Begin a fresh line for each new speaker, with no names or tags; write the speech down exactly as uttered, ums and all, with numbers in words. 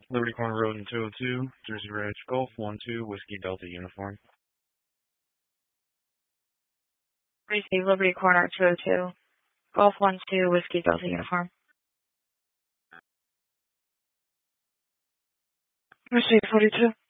Liberty Corner Road in two oh two, Jersey Ridge, Golf one two, Whiskey Delta Uniform.
Receive Liberty Corner two oh two, Golf one two, Whiskey Delta Uniform.
Receive forty-two.